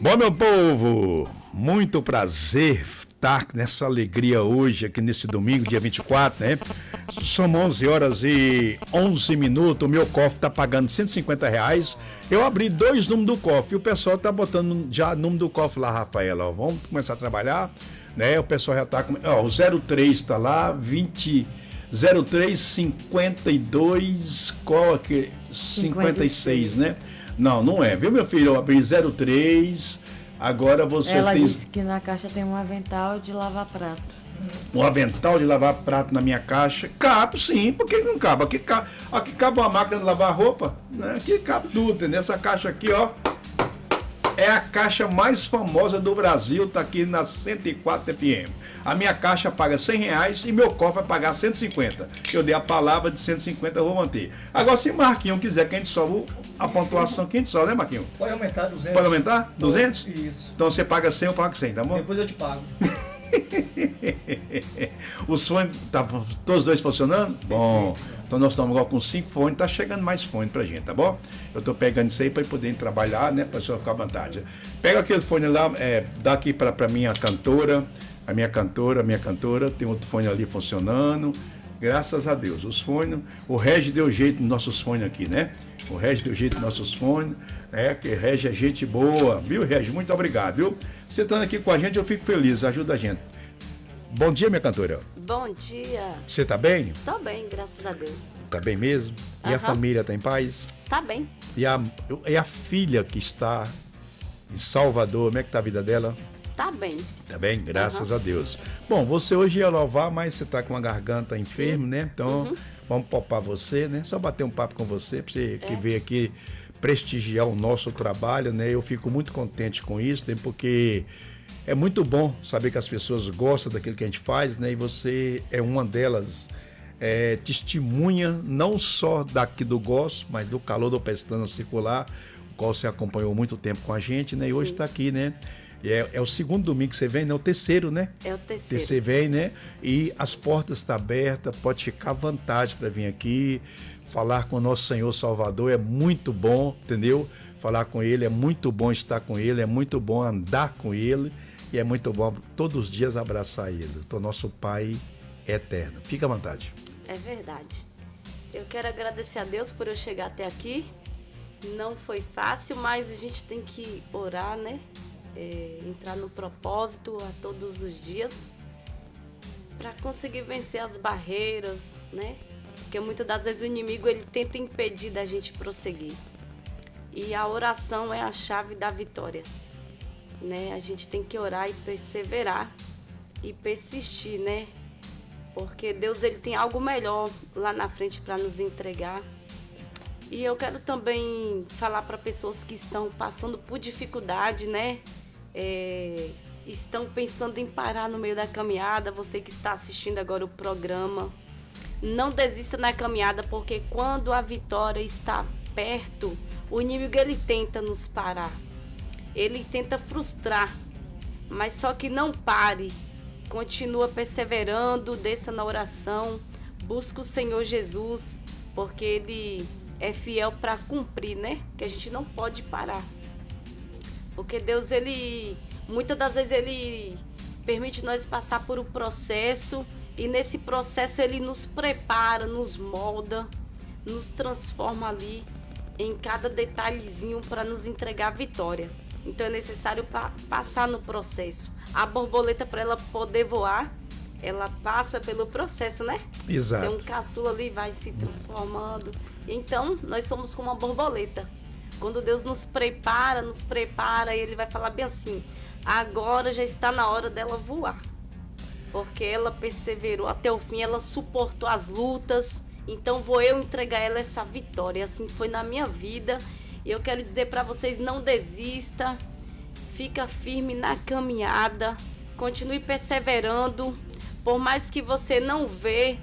Bom, meu povo, muito prazer estar nessa alegria hoje, aqui nesse domingo, dia 24, né? São 11 horas e 11 minutos, o meu cofre está pagando R$150. Eu abri 2 números do cofre e o pessoal está botando já número do cofre lá, Rafael. Ó, vamos começar a trabalhar, né? O pessoal já está com... Ó, o 03 está lá, 0352, qual aqui? 56, né? Não é, viu, meu filho? Eu abri 03, agora você Ela tem... disse que na caixa tem um avental de lavar prato. Um avental de lavar prato na minha caixa? Cabe sim, por que não cabe? Aqui cabe uma máquina de lavar roupa, né? Aqui cabe tudo, entendeu? Essa caixa aqui, ó, é a caixa mais famosa do Brasil, tá aqui na 104 FM. A minha caixa paga R$100 e meu cofre vai pagar 150. Eu dei a palavra de 150, eu vou manter. Agora, se Marquinhos quiser que a gente sobe a pontuação, que a gente sobe, né, Marquinhos? Pode aumentar 200. Pode aumentar? 200? Isso. Então você paga 100, eu pago 100, tá bom? Depois eu te pago. Os fones, tá todos os dois funcionando? Bom, então nós estamos agora com 5 fones, tá chegando mais fone pra gente, tá bom? Eu tô pegando isso aí pra poder trabalhar, né? Pra pessoa ficar à vontade. Pega aquele fone lá, dá aqui pra minha cantora, a minha cantora, tem outro fone ali funcionando. Graças a Deus, os fones, o Regi deu jeito nos nossos fones aqui, né? O Regi deu jeito nos nossos fones, que Regi é gente boa, viu, Regi? Muito obrigado, viu? Você estando aqui com a gente, eu fico feliz, ajuda a gente. Bom dia, minha cantora. Bom dia. Você tá bem? Tô bem, graças a Deus. Tá bem mesmo? E a família tá em paz? Tá bem. E a filha que está em Salvador, como é que tá a vida dela? Tá bem. Tá bem? Graças a Deus. Bom, você hoje ia louvar, mas você tá com uma garganta enferma, né? Então, vamos poupar você, né? Só bater um papo com você, pra você que veio aqui prestigiar o nosso trabalho, né? Eu fico muito contente com isso, né? Porque é muito bom saber que as pessoas gostam daquilo que a gente faz, né? E você é uma delas, testemunha não só daqui do gosto, mas do calor do Pestana Circular, o qual você acompanhou muito tempo com a gente, né? E hoje está aqui, né? E é o segundo domingo que você vem, né? O terceiro, né? É o terceiro. Você vem, né? E as portas estão abertas, pode ficar à vontade para vir aqui, falar com o nosso Senhor Salvador, é muito bom, entendeu? Falar com Ele, é muito bom estar com Ele, é muito bom andar com Ele, e é muito bom todos os dias abraçar Ele. Então, nosso Pai é eterno. Fica à vontade. É verdade. Eu quero agradecer a Deus por eu chegar até aqui. Não foi fácil, mas a gente tem que orar, né? Entrar no propósito a todos os dias para conseguir vencer as barreiras, né? Porque muitas das vezes o inimigo ele tenta impedir da gente prosseguir. E a oração é a chave da vitória, né? A gente tem que orar e perseverar e persistir, né? Porque Deus ele tem algo melhor lá na frente para nos entregar. E eu quero também falar para pessoas que estão passando por dificuldade, né? Estão pensando em parar no meio da caminhada. Você que está assistindo agora o programa, não desista na caminhada, porque quando a vitória está perto, o inimigo ele tenta nos parar, ele tenta frustrar, mas só que não pare, continua perseverando, desça na oração, busca o Senhor Jesus, porque Ele é fiel para cumprir, né? Que a gente não pode parar. Porque Deus, Ele, muitas das vezes, Ele permite nós passar por um processo e nesse processo Ele nos prepara, nos molda, nos transforma ali em cada detalhezinho para nos entregar a vitória. Então é necessário passar no processo. A borboleta, para ela poder voar, ela passa pelo processo, né? Exato. Tem um caçula ali, vai se transformando. Então, nós somos como uma borboleta. Quando Deus nos prepara, Ele vai falar bem assim, agora já está na hora dela voar. Porque ela perseverou até o fim, ela suportou as lutas, então vou eu entregar ela essa vitória. Assim foi na minha vida. E eu quero dizer para vocês, não desista, fica firme na caminhada, continue perseverando, por mais que você não vê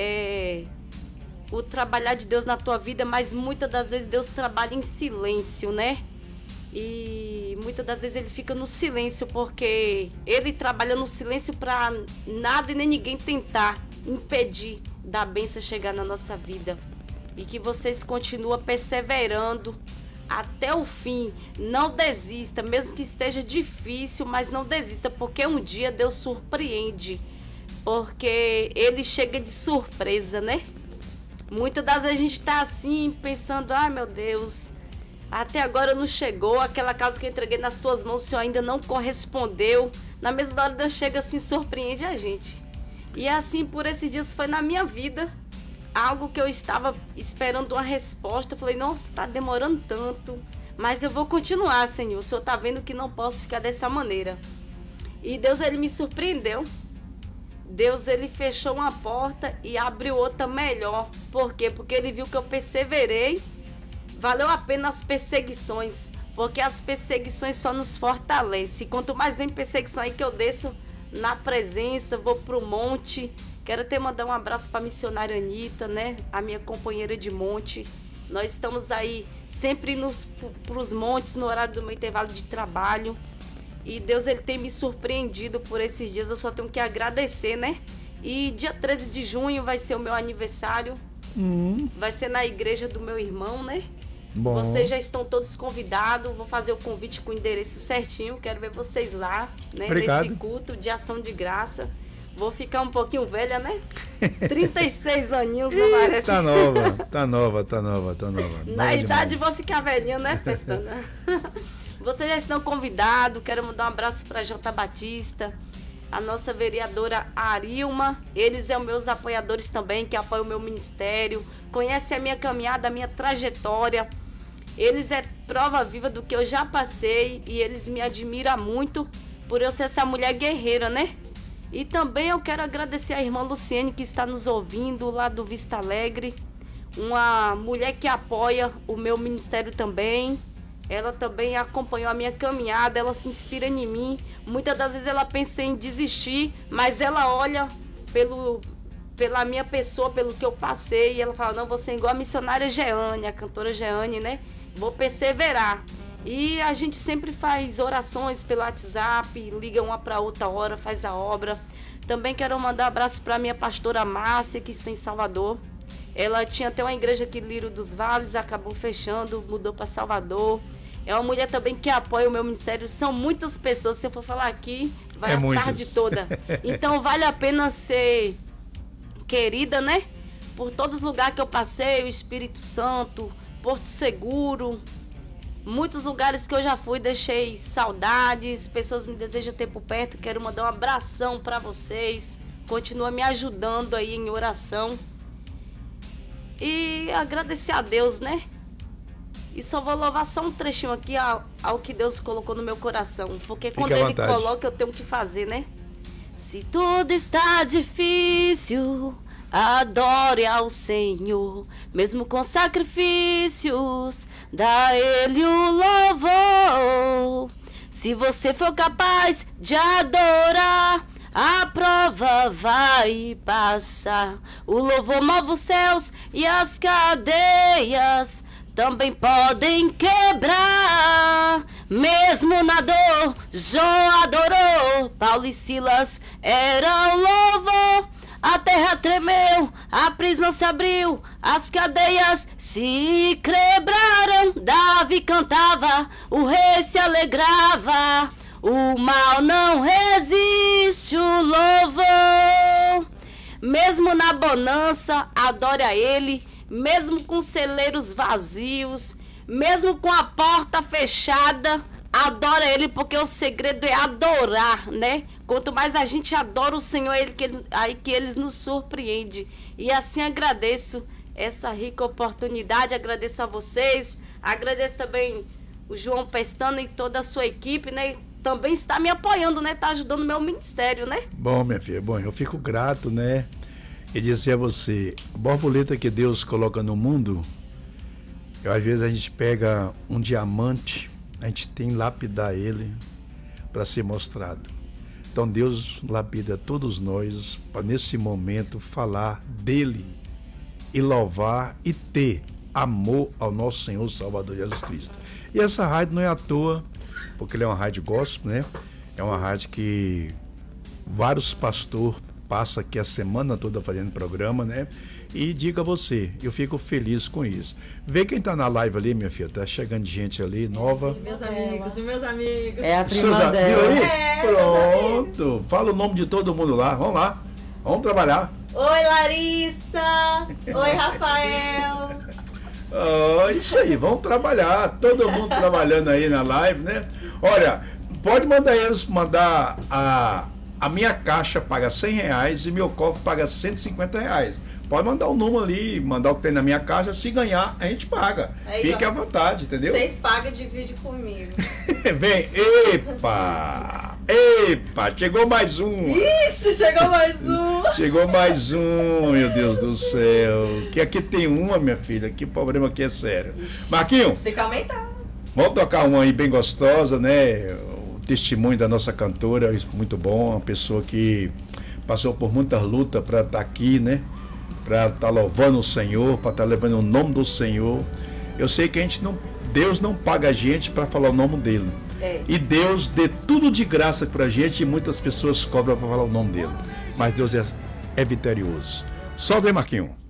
o trabalhar de Deus na tua vida, mas muitas das vezes Deus trabalha em silêncio, né? E muitas das vezes ele fica no silêncio, porque ele trabalha no silêncio para nada e nem ninguém tentar impedir da bênção chegar na nossa vida. E que vocês continuem perseverando, até o fim. Não desista, mesmo que esteja difícil, mas não desista, porque um dia Deus surpreende. Porque Ele chega de surpresa, né? Muitas das vezes a gente tá assim, pensando, ai meu Deus, até agora não chegou, aquela casa que eu entreguei nas tuas mãos, o Senhor ainda não correspondeu. Na mesma hora Deus chega assim, surpreende a gente. E assim, por esses dias foi na minha vida, algo que eu estava esperando uma resposta. Eu falei, nossa, tá demorando tanto, mas eu vou continuar, Senhor. O Senhor tá vendo que não posso ficar dessa maneira. E Deus, Ele me surpreendeu. Deus, Ele fechou uma porta e abriu outra melhor. Por quê? Porque Ele viu que eu perseverei. Valeu a pena as perseguições, porque as perseguições só nos fortalecem. Quanto mais vem perseguição aí que eu desço na presença, vou pro monte. Quero até mandar um abraço para a missionária Anitta, né? A minha companheira de monte. Nós estamos aí sempre pros montes no horário do meu intervalo de trabalho. E Deus, Ele tem me surpreendido por esses dias. Eu só tenho que agradecer, né? E dia 13 de junho vai ser o meu aniversário. Vai ser na igreja do meu irmão, né? Bom. Vocês já estão todos convidados. Vou fazer o convite com o endereço certinho. Quero ver vocês lá, né? Obrigado. Nesse culto de ação de graça. Vou ficar um pouquinho velha, né? 36 aninhos, não parece? Tá nova. Na idade vou ficar velhinha, né, Pestana? Vocês já estão convidados. Quero mandar um abraço para J. Batista, a nossa vereadora Arilma. Eles são meus apoiadores também, que apoiam o meu ministério. Conhecem a minha caminhada, a minha trajetória. Eles é prova viva do que eu já passei e eles me admiram muito por eu ser essa mulher guerreira, né? E também eu quero agradecer a irmã Luciene, que está nos ouvindo lá do Vista Alegre. Uma mulher que apoia o meu ministério também. Ela também acompanhou a minha caminhada, ela se inspira em mim. Muitas das vezes ela pensa em desistir, mas ela olha pela minha pessoa, pelo que eu passei, e ela fala, não, você é igual a missionária Jeane, a cantora Jeane, né? Vou perseverar. E a gente sempre faz orações pelo WhatsApp, liga uma para outra hora, faz a obra. Também quero mandar um abraço para a minha pastora Márcia, que está em Salvador. Ela tinha até uma igreja aqui, Lírio dos Vales, acabou fechando, mudou para Salvador. É uma mulher também que apoia o meu ministério. São muitas pessoas, se eu for falar aqui, vai a tarde toda. Então vale a pena ser querida, né? Por todos os lugares que eu passei, o Espírito Santo, Porto Seguro, muitos lugares que eu já fui, deixei saudades, pessoas me desejam ter por perto. Quero mandar um abração para vocês. Continua me ajudando aí em oração. E agradecer a Deus, né? E só vou louvar só um trechinho aqui ao que Deus colocou no meu coração. Porque quando Ele coloca, eu tenho que fazer, né? Se tudo está difícil, adore ao Senhor, mesmo com sacrifícios, dá Ele o louvor. Se você for capaz de adorar, a prova vai passar. O louvor move os céus e as cadeias também podem quebrar. Mesmo na dor, Jó adorou. Paulo e Silas eram louvor. A terra tremeu, a prisão se abriu, as cadeias se quebraram. Davi cantava, o rei se alegrava. O mal não resiste, o louvor. Mesmo na bonança, adore a Ele. Mesmo com celeiros vazios, mesmo com a porta fechada, adora Ele, porque o segredo é adorar, né? Quanto mais a gente adora o Senhor, aí que Ele nos surpreende. E assim agradeço essa rica oportunidade, agradeço a vocês, agradeço também o João Pestana e toda a sua equipe, né? Também está me apoiando, né? Está ajudando o meu ministério, né? Bom, minha filha, bom, eu fico grato, né? E dizer a você, a borboleta que Deus coloca no mundo, às vezes a gente pega um diamante, a gente tem que lapidar ele para ser mostrado. Então Deus lapida todos nós para nesse momento falar dele e louvar e ter amor ao nosso Senhor Salvador Jesus Cristo. E essa rádio não é à toa, porque ele é uma rádio gospel, né? É uma rádio que vários pastores passa aqui a semana toda fazendo programa, né? E digo a você, eu fico feliz com isso. Vê quem tá na live ali, minha filha, tá chegando gente ali, nova. Meus amigos. É a prima dela. Viu aí? Pronto. Fala o nome de todo mundo lá. Vamos lá. Vamos trabalhar. Oi, Larissa. Oi, Rafael. Oh, isso aí, vamos trabalhar. Todo mundo trabalhando aí na live, né? Olha, pode mandar eles, mandar a minha caixa paga R$100 e meu cofre paga R$150. Pode mandar o número ali, mandar o que tem na minha caixa. Se ganhar, a gente paga. Aí, fique à vontade, entendeu? Vocês pagam e dividem comigo. Vem, epa! Epa, chegou mais um. Ixi, chegou mais um. Chegou mais um, meu Deus do céu. Que aqui tem uma, minha filha. Que problema aqui é sério. Marquinho, Tem que aumentar. vamos tocar uma aí bem gostosa, né? O testemunho da nossa cantora, muito bom. Uma pessoa que passou por muitas lutas para estar aqui, né? Para estar louvando o Senhor, para estar levando o nome do Senhor. Eu sei que Deus não paga a gente para falar o nome dele. E Deus dê tudo de graça pra gente e muitas pessoas cobram para falar o nome dele. Mas Deus é vitorioso. Solta aí, Marquinhos.